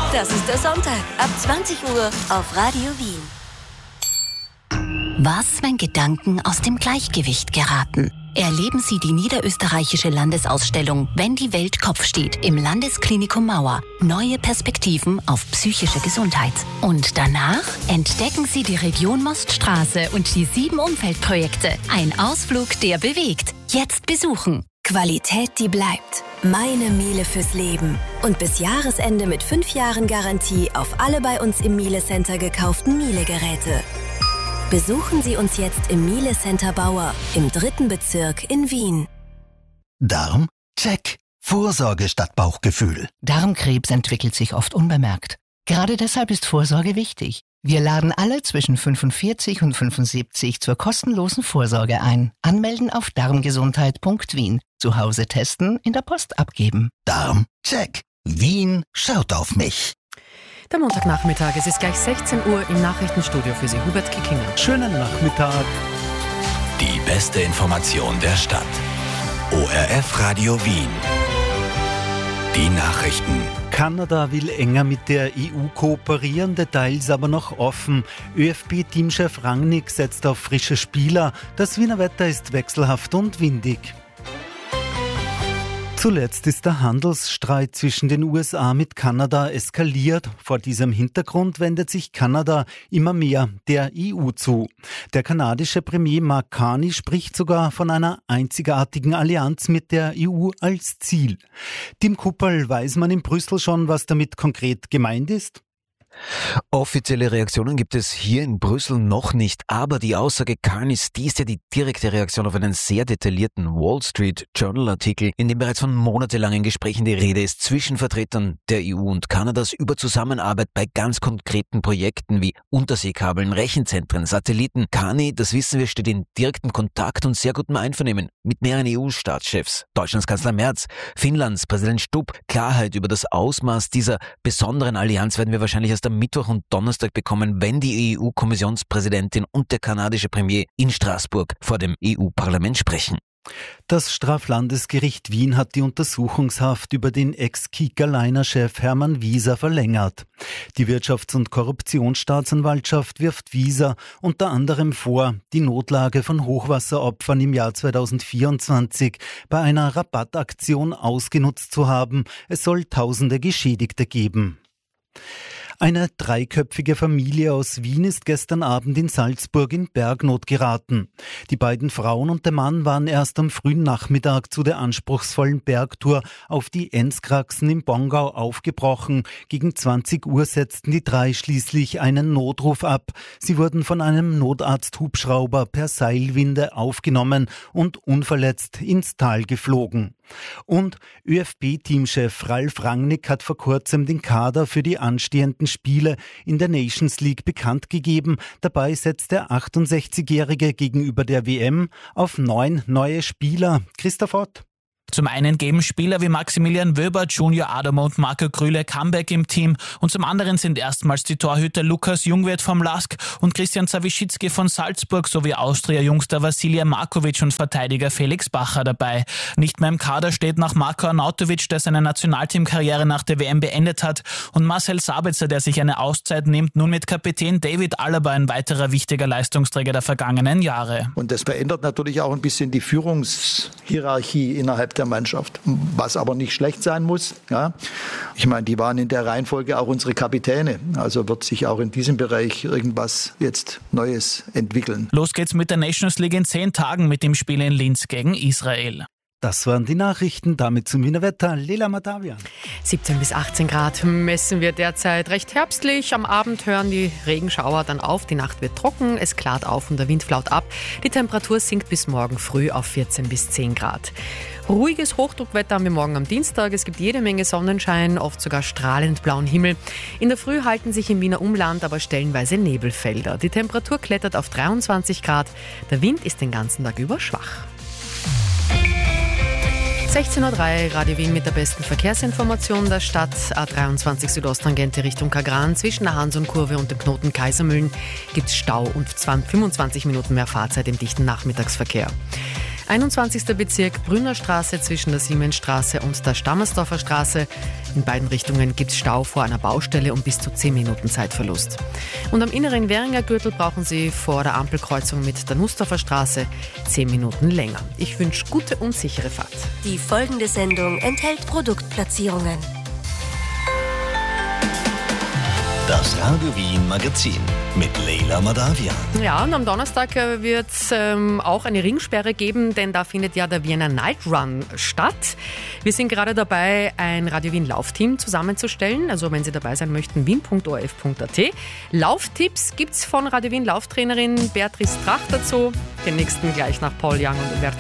Das ist der Sonntag ab 20 Uhr auf Radio Wien. Was, wenn Gedanken aus dem Gleichgewicht geraten? Erleben Sie die niederösterreichische Landesausstellung Wenn die Welt Kopf steht im Landesklinikum Mauer. Neue Perspektiven auf psychische Gesundheit. Und danach entdecken Sie die Region Moststraße und die 7 Umweltprojekte. Ein Ausflug, der bewegt. Jetzt besuchen. Qualität, die bleibt. Meine Miele fürs Leben. Und bis Jahresende mit 5 Jahren Garantie auf alle bei uns im Miele Center gekauften Miele-Geräte. Besuchen Sie uns jetzt im Miele Center Bauer im 3. Bezirk in Wien. Darm? Check. Vorsorge statt Bauchgefühl. Darmkrebs entwickelt sich oft unbemerkt. Gerade deshalb ist Vorsorge wichtig. Wir laden alle zwischen 45 und 75 zur kostenlosen Vorsorge ein. Anmelden auf darmgesundheit.wien. Zu Hause testen, in der Post abgeben. Darm? Check. Wien schaut auf mich. Der Montagnachmittag, es ist gleich 16 Uhr im Nachrichtenstudio für Sie, Hubert Kickinger. Schönen Nachmittag. Die beste Information der Stadt. ORF Radio Wien. Die Nachrichten. Kanada will enger mit der EU kooperieren, Details aber noch offen. ÖFB-Teamchef Rangnick setzt auf frische Spieler. Das Wiener Wetter ist wechselhaft und windig. Zuletzt ist der Handelsstreit zwischen den USA mit Kanada eskaliert. Vor diesem Hintergrund wendet sich Kanada immer mehr der EU zu. Der kanadische Premier Mark Carney spricht sogar von einer einzigartigen Allianz mit der EU als Ziel. Tim Kupperl, weiß man in Brüssel schon, was damit konkret gemeint ist? Offizielle Reaktionen gibt es hier in Brüssel noch nicht, aber die Aussage Carneys, die ist ja die direkte Reaktion auf einen sehr detaillierten Wall Street Journal Artikel, in dem bereits von monatelangen Gesprächen die Rede ist zwischen Vertretern der EU und Kanadas über Zusammenarbeit bei ganz konkreten Projekten wie Unterseekabeln, Rechenzentren, Satelliten. Carney, das wissen wir, steht in direktem Kontakt und sehr gutem Einvernehmen mit mehreren EU-Staatschefs. Deutschlands Kanzler Merz, Finnlands Präsident Stubb. Klarheit über das Ausmaß dieser besonderen Allianz werden wir wahrscheinlich erst am Mittwoch und Donnerstag bekommen, wenn die EU-Kommissionspräsidentin und der kanadische Premier in Straßburg vor dem EU-Parlament sprechen. Das Straflandesgericht Wien hat die Untersuchungshaft über den Ex-Kieker-Liner-Chef Hermann Wieser verlängert. Die Wirtschafts- und Korruptionsstaatsanwaltschaft wirft Wieser unter anderem vor, die Notlage von Hochwasseropfern im Jahr 2024 bei einer Rabattaktion ausgenutzt zu haben. Es soll Tausende Geschädigte geben. Eine 3-köpfige Familie aus Wien ist gestern Abend in Salzburg in Bergnot geraten. Die beiden Frauen und der Mann waren erst am frühen Nachmittag zu der anspruchsvollen Bergtour auf die Enzkraxen im Bongau aufgebrochen. Gegen 20 Uhr setzten die 3 schließlich einen Notruf ab. Sie wurden von einem Notarzt-Hubschrauber per Seilwinde aufgenommen und unverletzt ins Tal geflogen. Und ÖFB-Teamchef Ralf Rangnick hat vor kurzem den Kader für die anstehenden Spiele in der Nations League bekannt gegeben. Dabei setzt der 68-Jährige gegenüber der WM auf 9 neue Spieler. Christoph Ott. Zum einen geben Spieler wie Maximilian Wöber, Junior Adamo und Marco Krühle Comeback im Team und zum anderen sind erstmals die Torhüter Lukas Jungwirth vom LASK und Christian Zawischitzky von Salzburg sowie Austria-Jungster Vasilija Markovic und Verteidiger Felix Bacher dabei. Nicht mehr im Kader steht nach Marko Arnautovic, der seine Nationalteamkarriere nach der WM beendet hat, und Marcel Sabitzer, der sich eine Auszeit nimmt, nun mit Kapitän David Alaba, ein weiterer wichtiger Leistungsträger der vergangenen Jahre. Und das verändert natürlich auch ein bisschen die Führungshierarchie innerhalb der Mannschaft, was aber nicht schlecht sein muss. Ja. Ich meine, die waren in der Reihenfolge auch unsere Kapitäne. Also wird sich auch in diesem Bereich irgendwas jetzt Neues entwickeln. Los geht's mit der Nations League in 10 Tagen mit dem Spiel in Linz gegen Israel. Das waren die Nachrichten, damit zum Wiener Wetter. Lela Matavian. 17 bis 18 Grad messen wir derzeit, recht herbstlich. Am Abend hören die Regenschauer dann auf, die Nacht wird trocken, es klart auf und der Wind flaut ab. Die Temperatur sinkt bis morgen früh auf 14 bis 10 Grad. Ruhiges Hochdruckwetter haben wir morgen am Dienstag. Es gibt jede Menge Sonnenschein, oft sogar strahlend blauen Himmel. In der Früh halten sich im Wiener Umland aber stellenweise Nebelfelder. Die Temperatur klettert auf 23 Grad. Der Wind ist den ganzen Tag über schwach. 16.03 Uhr, Radio Wien mit der besten Verkehrsinformation der Stadt. A23 Südosttangente Richtung Kagran. Zwischen der Hansum-Kurve und dem Knoten Kaisermühlen gibt es Stau und 25 Minuten mehr Fahrzeit im dichten Nachmittagsverkehr. 21. Bezirk, Brünnerstraße zwischen der Siemensstraße und der Stammersdorfer Straße. In beiden Richtungen gibt es Stau vor einer Baustelle und bis zu 10 Minuten Zeitverlust. Und am inneren Währinger Gürtel brauchen Sie vor der Ampelkreuzung mit der Nussdorfer Straße 10 Minuten länger. Ich wünsche gute und sichere Fahrt. Die folgende Sendung enthält Produktplatzierungen. Das Radio Wien Magazin mit Leila Madavian. Ja, und am Donnerstag wird es auch eine Ringsperre geben, denn da findet ja der Vienna Night Run statt. Wir sind gerade dabei, ein Radio Wien Laufteam zusammenzustellen. Also wenn Sie dabei sein möchten, wien.orf.at. Lauftipps gibt es von Radio Wien Lauftrainerin Beatrice Tracht dazu. Den nächsten gleich nach Paul Young und Umberto